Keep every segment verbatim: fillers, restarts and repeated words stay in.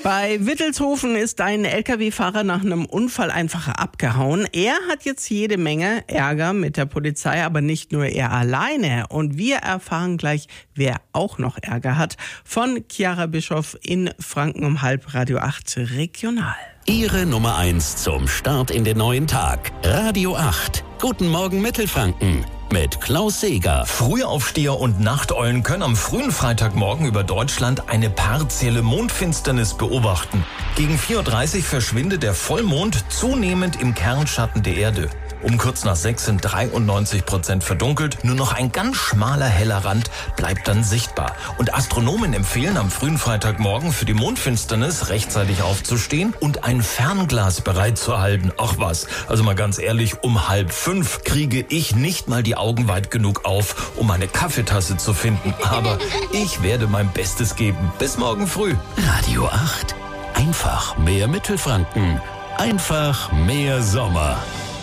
Bei Wittelshofen ist ein L K W-Fahrer nach einem Unfall einfach abgehauen. Er hat jetzt jede Menge Ärger mit der Polizei, aber nicht nur er alleine. Und wir erfahren gleich, wer auch noch Ärger hat, von Chiara Bischoff in Franken um halb, Radio acht Regional. Ihre Nummer eins zum Start in den neuen Tag. Radio acht. Guten Morgen Mittelfranken mit Klaus Seeger. Frühaufsteher und Nachteulen können am frühen Freitagmorgen über Deutschland eine partielle Mondfinsternis beobachten. Gegen vier Uhr dreißig verschwindet der Vollmond zunehmend im Kernschatten der Erde. Um kurz nach sechs sind dreiundneunzig Prozent verdunkelt. Nur noch ein ganz schmaler heller Rand bleibt dann sichtbar. Und Astronomen empfehlen am frühen Freitagmorgen für die Mondfinsternis rechtzeitig aufzustehen und ein Fernglas bereitzuhalten. Ach was, also mal ganz ehrlich, um halb fünf kriege ich nicht mal die Augen weit genug auf, um eine Kaffeetasse zu finden. Aber ich werde mein Bestes geben. Bis morgen früh. Radio acht. Einfach mehr Mittelfranken. Einfach mehr Sommer.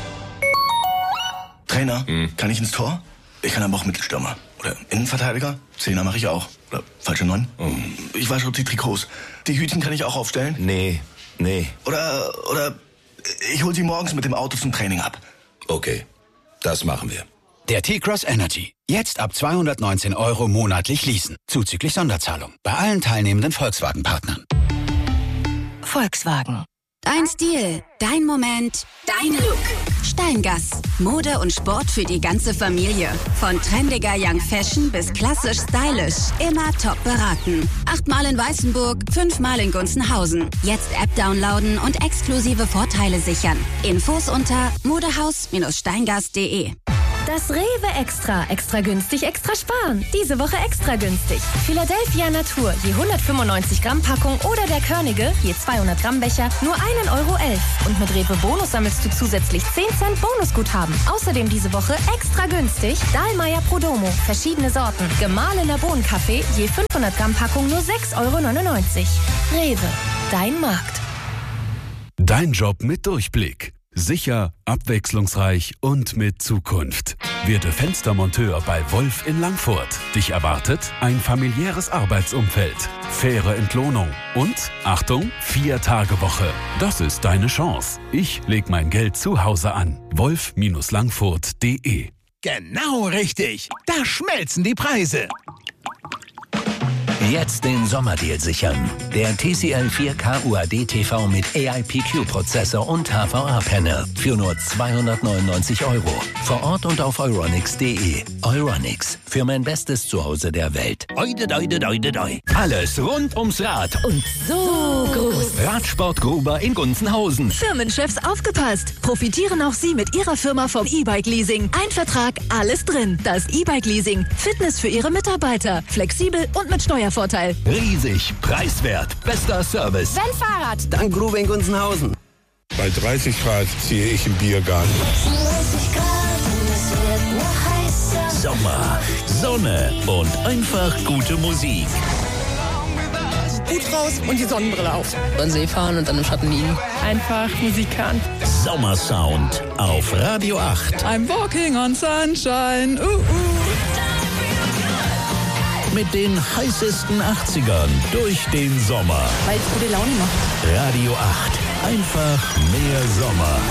Trainer, hm. kann ich ins Tor? Ich kann aber auch Mittelstürmer. Oder Innenverteidiger? Zehner mache ich auch. Oder falsche Neun? Hm. Ich wasche auch die Trikots. Die Hütchen kann ich auch aufstellen? Nee, nee. Oder, oder ich hole sie morgens mit dem Auto zum Training ab. Okay, das machen wir. Der T-Cross Energy. Jetzt ab zweihundertneunzehn Euro monatlich leasen. Zuzüglich Sonderzahlung. Bei allen teilnehmenden Volkswagen-Partnern. Volkswagen. Dein Stil, dein Moment, dein Look. Steingass. Mode und Sport für die ganze Familie. Von trendiger Young Fashion bis klassisch stylisch. Immer top beraten. Achtmal in Weißenburg, fünfmal in Gunzenhausen. Jetzt App downloaden und exklusive Vorteile sichern. Infos unter modehaus Steingass punkt de. Das Rewe Extra. Extra günstig, extra sparen. Diese Woche extra günstig. Philadelphia Natur, je hundertfünfundneunzig Gramm Packung oder der Körnige, je zweihundert Gramm Becher, nur ein Euro elf. Und mit Rewe Bonus sammelst du zusätzlich zehn Cent Bonusguthaben. Außerdem diese Woche extra günstig Dahlmeier Prodomo, verschiedene Sorten. Gemahlener Bohnenkaffee, je fünfhundert Gramm Packung nur sechs Euro neunundneunzig. Rewe, dein Markt. Dein Job mit Durchblick. Sicher, abwechslungsreich und mit Zukunft. Werde Fenstermonteur bei Wolf in Langfurt. Dich erwartet ein familiäres Arbeitsumfeld, faire Entlohnung und, Achtung, Vier-Tage-Woche. Das ist deine Chance. Ich leg mein Geld zu Hause an. wolf Langfurt punkt de. Genau richtig. Da schmelzen die Preise. Jetzt den Sommerdeal sichern. Der T C L vier K U H D T V mit A I P Q-Prozessor und H V A-Panel für nur zweihundertneunundneunzig Euro. Vor Ort und auf euronics punkt de. Euronics, für mein bestes Zuhause der Welt. Oide, doide, doide, doi. Alles rund ums Rad. Und so groß. Radsport Gruber in Gunzenhausen. Firmenchefs aufgepasst. Profitieren auch Sie mit Ihrer Firma vom E-Bike-Leasing. Ein Vertrag, alles drin. Das E-Bike-Leasing. Fitness für Ihre Mitarbeiter. Flexibel und mit Steuervorteil. Riesig, preiswert, bester Service. Wenn Fahrrad, dann Grube in Gunzenhausen. Bei dreißig Grad ziehe ich im Biergarten. sechsunddreißig Grad und es wird noch heißer. Sommer, Sonne und einfach gute Musik. Gut raus und die Sonnenbrille auf. Über den See fahren und dann im Schatten liegen. Einfach Musik hören. Sommersound auf Radio acht. I'm walking on sunshine. Uh, uh. Mit den heißesten achtzigern durch den Sommer. Weil es gute Laune macht. Radio acht. Einfach mehr Sommer.